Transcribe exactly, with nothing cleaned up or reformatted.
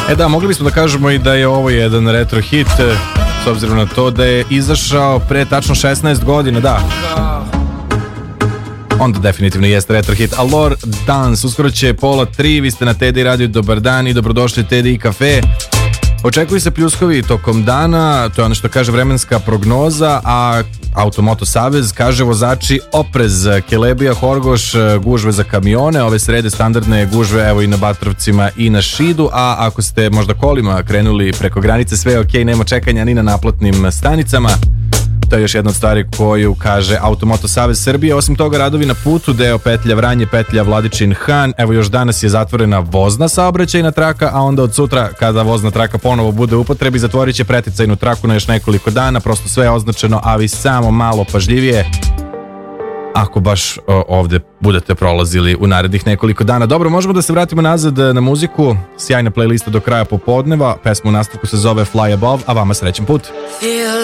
E da, mogli bismo da kažemo i da je ovo jedan retro hit, s obzirom na to da je izašao pre tačno šesnaest godina, da. Onda definitivno jeste retro hit. Allure Dance, uskoro će pola tri, vi ste na T D I Radio, dobar dan i dobrodošli u T D I Cafe. Očekuju se pljuskovi tokom dana, to je ono što kaže vremenska prognoza, a Automoto Savez kaže vozači oprez, Kelebija, Horgoš, gužve za kamione, ove srede standardne gužve evo i na Batrovcima i na Šidu, a ako ste možda kolima krenuli preko granice, sve je ok, nema čekanja ni na naplatnim stanicama. To je još jedna od stvari koju kaže Automoto Savez Srbije. Osim toga, radovi na putu, deo petlja Vranje, petlja Vladičin Han. Evo još danas je zatvorena vozna saobraćajna traka, a onda od sutra kada vozna traka ponovo bude u upotrebi, zatvorit će preticajnu traku na još nekoliko dana. Prosto sve je označeno, a vi samo malo pažljivije ako baš o, ovde budete prolazili u narednih nekoliko dana. Dobro, možemo da se vratimo nazad na muziku. Sjajna playlista do kraja popodneva. Pesma u nastavku se zove Fly Above, a vama srećen put. Feel